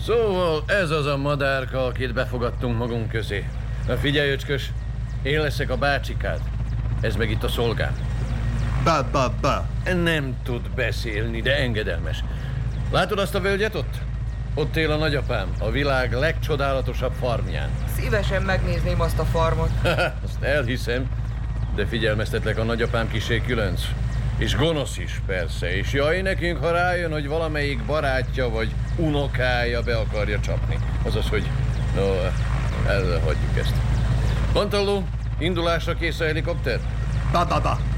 Szóval ez az a madárka, akit befogadtunk magunk közé. Na figyelj, öcskös, én leszek a bácsikád. Ez meg itt a szolgám. Ba. Nem tud beszélni, de engedelmes. Látod azt a völgyet ott? Ott él a nagyapám, a világ legcsodálatosabb farmján. Szívesen megnézném azt a farmot. Azt elhiszem, de figyelmeztetlek, a nagyapám kissé különc. És gonosz is, persze. És jaj nekünk, ha rájön, hogy valamelyik barátja vagy unokája be akarja csapni. Azaz, hogy... No, elhagyjuk ezt. Pantalló, indulásra kész a helikopter? Ba.